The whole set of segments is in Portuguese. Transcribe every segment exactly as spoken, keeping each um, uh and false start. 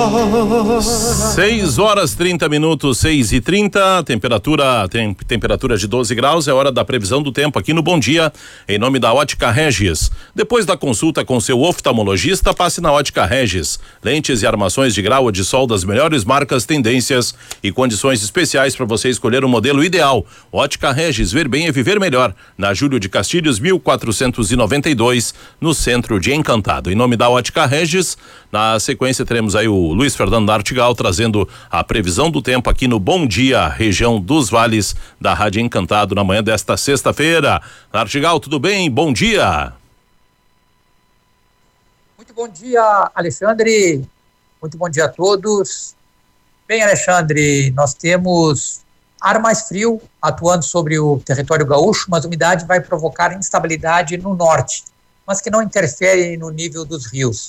seis horas trinta minutos, seis e trinta, temperatura, tem, temperatura de doze graus, é hora da previsão do tempo aqui no Bom Dia, em nome da Ótica Regis. Depois da consulta com seu oftalmologista, passe na Ótica Regis. Lentes e armações de grau ou de sol das melhores marcas, tendências e condições especiais para você escolher o modelo ideal. Ótica Regis, ver bem é viver melhor. Na Júlio de Castilhos, mil quatrocentos e noventa e dois, no centro de Encantado. Em nome da Ótica Regis, na sequência teremos aí o Luiz Fernando Nartigal trazendo a previsão do tempo aqui no Bom Dia, região dos Vales, da Rádio Encantado, na manhã desta sexta-feira. Nartigal, tudo bem? Bom dia. Muito bom dia, Alexandre. Muito bom dia a todos. Bem, Alexandre, nós temos ar mais frio atuando sobre o território gaúcho, mas a umidade vai provocar instabilidade no norte, mas que não interfere no nível dos rios.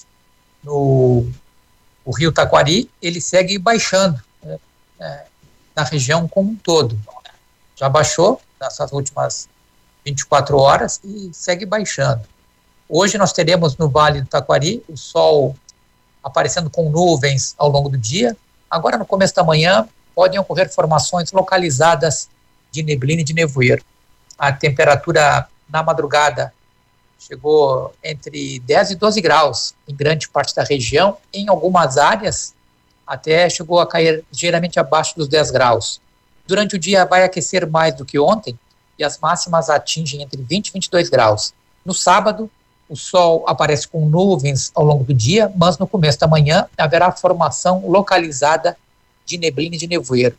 No o rio Taquari, ele segue baixando, né, é, na região como um todo. Já baixou nessas últimas vinte e quatro horas e segue baixando. Hoje nós teremos no Vale do Taquari o sol aparecendo com nuvens ao longo do dia. Agora, no começo da manhã, podem ocorrer formações localizadas de neblina e de nevoeiro. A temperatura na madrugada chegou entre dez e doze graus em grande parte da região. Em algumas áreas, até chegou a cair ligeiramente abaixo dos dez graus. Durante o dia vai aquecer mais do que ontem e as máximas atingem entre vinte e vinte e dois graus. No sábado, o sol aparece com nuvens ao longo do dia, mas no começo da manhã haverá formação localizada de neblina e de nevoeiro.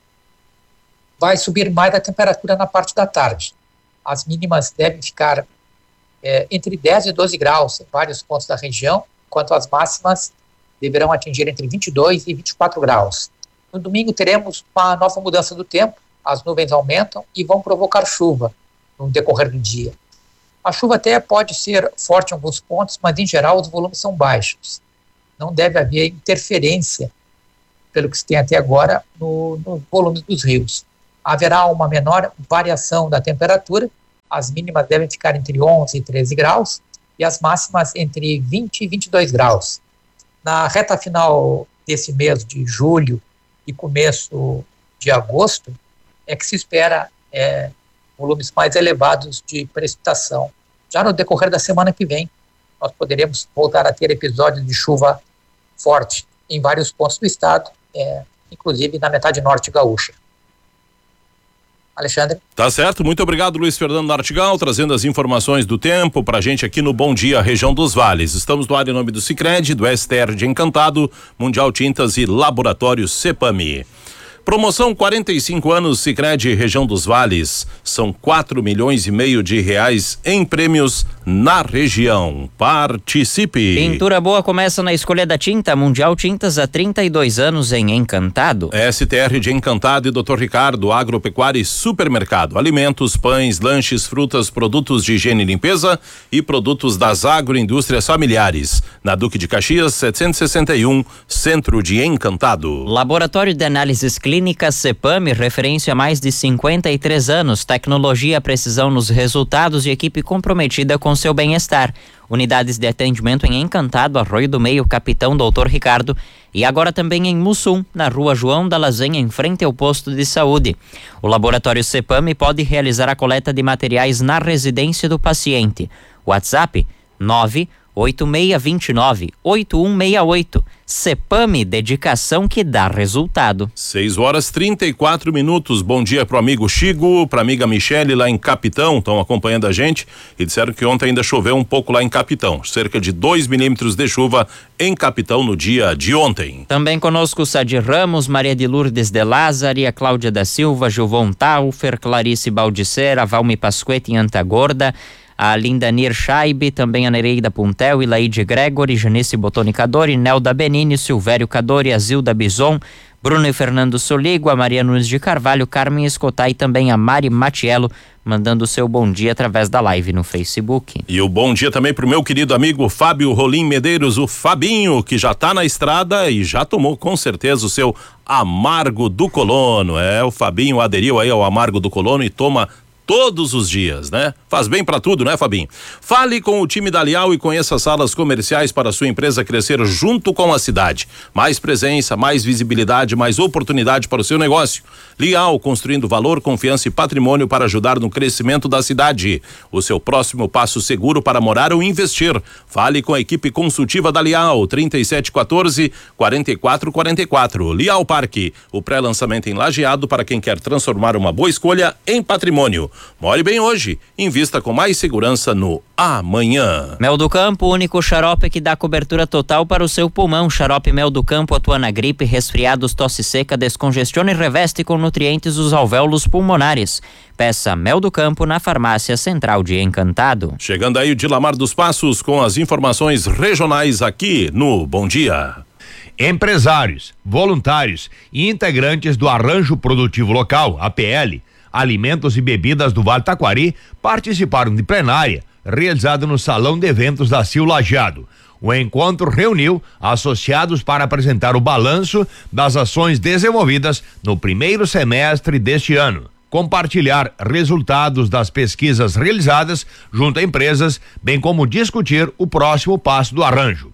Vai subir mais a temperatura na parte da tarde. As mínimas devem ficar é, entre dez e doze graus em vários pontos da região, enquanto as máximas deverão atingir entre vinte e dois e vinte e quatro graus. No domingo teremos uma nova mudança do tempo, as nuvens aumentam e vão provocar chuva no decorrer do dia. A chuva até pode ser forte em alguns pontos, mas em geral os volumes são baixos. Não deve haver interferência, pelo que se tem até agora, no, no volume dos rios. Haverá uma menor variação da temperatura, as mínimas devem ficar entre onze e treze graus e as máximas entre vinte e vinte e dois graus. Na reta final desse mês de julho e começo de agosto, é que se espera é, volumes mais elevados de precipitação. Já no decorrer da semana que vem, nós poderemos voltar a ter episódios de chuva forte em vários pontos do estado, é, inclusive na metade norte gaúcha. Alexandre. Tá certo, muito obrigado, Luiz Fernando Nartigal, trazendo as informações do tempo pra gente aqui no Bom Dia, região dos Vales. Estamos no ar em nome do Sicredi, do S T R de Encantado, Mundial Tintas e Laboratório Cepami. Promoção quarenta e cinco anos Sicredi região dos Vales. São quatro milhões e meio de reais em prêmios na região. Participe. Pintura boa começa na escolha da tinta. Mundial Tintas há trinta e dois anos em Encantado. S T R de Encantado e doutor Ricardo, agropecuária e supermercado. Alimentos, pães, lanches, frutas, produtos de higiene e limpeza e produtos das agroindústrias familiares. Na Duque de Caxias, setecentos e sessenta e um, centro de Encantado. Laboratório de Análises Clínicas Cepami, referência há mais de cinquenta e três anos. Tecnologia, precisão nos resultados e equipe comprometida com seu bem-estar. Unidades de atendimento em Encantado, Arroio do Meio, Capitão doutor Ricardo, e agora também em Mussum, na Rua João da Lasanha, em frente ao posto de saúde. O Laboratório Cepami pode realizar a coleta de materiais na residência do paciente. WhatsApp nove oito seis dois nove, oito um seis oito. Cepami, dedicação que dá resultado. seis horas trinta e quatro minutos. Bom dia pro amigo Chigo, pra amiga Michele lá em Capitão, estão acompanhando a gente e disseram que ontem ainda choveu um pouco lá em Capitão, cerca de dois milímetros de chuva em Capitão no dia de ontem. Também conosco Sadir Ramos, Maria de Lourdes de Lázari, a Cláudia da Silva, Gilvon Taufer, Clarice Baldissera, Valmi Pasquete em Antagorda, a Linda Nir Scheibe, também a Nereida Puntel, Ilaide Gregory, Janice Botonicadori, Nelda Benini, Silvério Cadori, Azilda Bison, Bruno e Fernando Soligo, a Maria Nunes de Carvalho, Carmen Escotar e também a Mari Matiello, mandando o seu bom dia através da live no Facebook. E o bom dia também pro meu querido amigo Fábio Rolim Medeiros, o Fabinho, que já tá na estrada e já tomou com certeza o seu Amargo do Colono. É, o Fabinho aderiu aí ao Amargo do Colono e toma todos os dias, né? Faz bem pra tudo, né, Fabinho? Fale com o time da Lial e conheça salas comerciais para sua empresa crescer junto com a cidade. Mais presença, mais visibilidade, mais oportunidade para o seu negócio. Lial, construindo valor, confiança e patrimônio para ajudar no crescimento da cidade. O seu próximo passo seguro para morar ou investir. Fale com a equipe consultiva da Lial, trinta e sete quatorze, quarenta e quatro quarenta e quatro. Lial Parque, o pré-lançamento em Lajeado para quem quer transformar uma boa escolha em patrimônio. More bem hoje, invista com mais segurança no amanhã. Mel do Campo, único xarope que dá cobertura total para o seu pulmão. Xarope Mel do Campo atua na gripe, resfriados, tosse seca, descongestiona e reveste com nutrientes os alvéolos pulmonares. Peça Mel do Campo na Farmácia Central de Encantado. Chegando aí o Dilamar dos Passos com as informações regionais aqui no Bom Dia. Empresários, voluntários e integrantes do Arranjo Produtivo Local, A P L, Alimentos e Bebidas do Vale Taquari, participaram de plenária realizada no Salão de Eventos da Sil Lajeado. O encontro reuniu associados para apresentar o balanço das ações desenvolvidas no primeiro semestre deste ano, compartilhar resultados das pesquisas realizadas junto a empresas, bem como discutir o próximo passo do arranjo.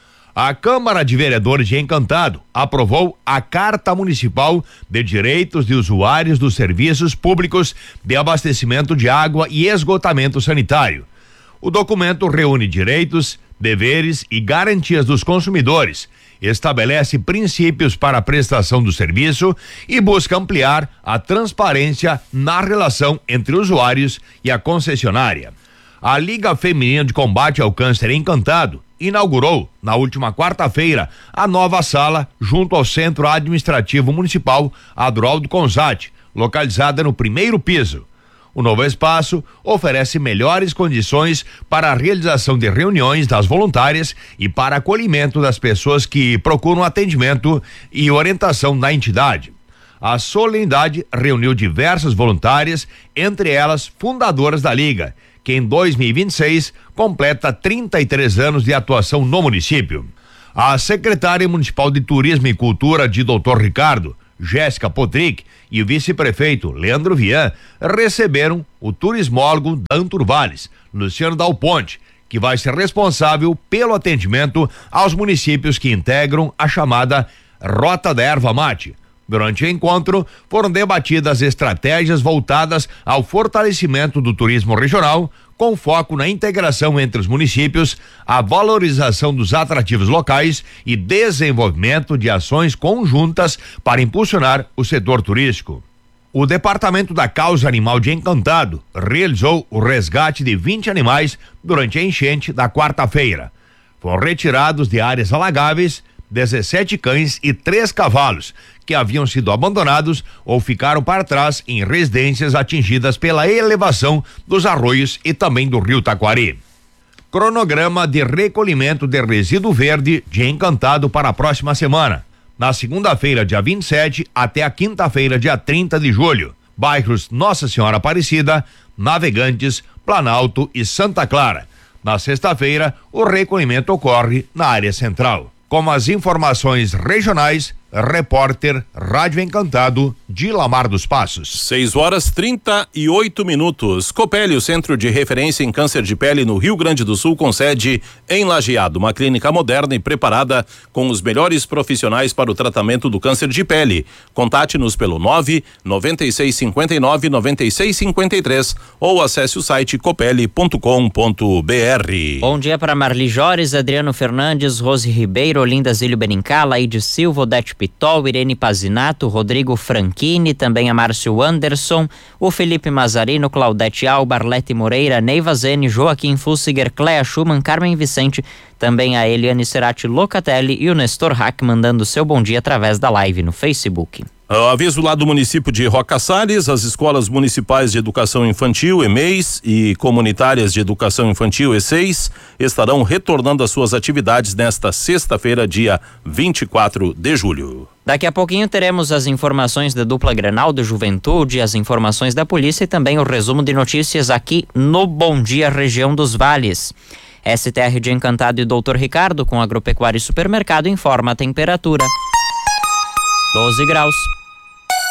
A Câmara de Vereadores de Encantado aprovou a Carta Municipal de Direitos de Usuários dos Serviços Públicos de Abastecimento de Água e Esgotamento Sanitário. O documento reúne direitos, deveres e garantias dos consumidores, estabelece princípios para a prestação do serviço e busca ampliar a transparência na relação entre usuários e a concessionária. A Liga Feminina de Combate ao Câncer Encantado inaugurou, na última quarta-feira, a nova sala junto ao Centro Administrativo Municipal Adroaldo Consati, localizada no primeiro piso. O novo espaço oferece melhores condições para a realização de reuniões das voluntárias e para acolhimento das pessoas que procuram atendimento e orientação na entidade. A solenidade reuniu diversas voluntárias, entre elas fundadoras da Liga, que em dois mil e vinte e seis completa trinta e três anos de atuação no município. A secretária municipal de Turismo e Cultura de doutor Ricardo, Jéssica Potric, e o vice-prefeito Leandro Vian receberam o turismólogo Dan Turvales, Luciano Dal Ponte, que vai ser responsável pelo atendimento aos municípios que integram a chamada Rota da Erva Mate. Durante o encontro, foram debatidas estratégias voltadas ao fortalecimento do turismo regional, com foco na integração entre os municípios, a valorização dos atrativos locais e desenvolvimento de ações conjuntas para impulsionar o setor turístico. O Departamento da Causa Animal de Encantado realizou o resgate de vinte animais durante a enchente da quarta-feira. Foram retirados de áreas alagáveis dezessete cães e três cavalos que haviam sido abandonados ou ficaram para trás em residências atingidas pela elevação dos arroios e também do rio Taquari. Cronograma de recolhimento de resíduo verde de Encantado para a próxima semana. Na segunda-feira, dia vinte e sete, até a quinta-feira, dia trinta de julho. Bairros Nossa Senhora Aparecida, Navegantes, Planalto e Santa Clara. Na sexta-feira, o recolhimento ocorre na área central. Com as informações regionais, repórter Rádio Encantado, Dilamar dos Passos. seis horas trinta e oito minutos. Copeli, o centro de referência em câncer de pele no Rio Grande do Sul, com sede em Lajeado, uma clínica moderna e preparada com os melhores profissionais para o tratamento do câncer de pele. Contate-nos pelo nove nove seis cinco nove nove seis cinco três ou acesse o site copeli ponto com ponto br. Bom dia para Marli Jores, Adriano Fernandes, Rose Ribeiro, Olinda Zílio Benincala, Aide Silva, Odete Pitol, Irene Pazinato, Rodrigo Franchini, também a Márcio Anderson, o Felipe Mazarino, Claudete Alba, Arlete Moreira, Neiva Zene, Joaquim Fussiger, Cléa Schumann, Carmen Vicente, também a Eliane Cerati Locatelli e o Nestor Hack mandando seu bom dia através da live no Facebook. Uh, aviso lá do município de Roca Salles, as escolas municipais de educação infantil, E M E I S, e comunitárias de educação infantil, E seis, estarão retornando às suas atividades nesta sexta-feira, dia vinte e quatro de julho. Daqui a pouquinho teremos as informações da dupla Grenal do Juventude, as informações da polícia e também o resumo de notícias aqui no Bom Dia Região dos Vales. S T R de Encantado e doutor Ricardo com Agropecuária e Supermercado informa a temperatura. doze graus.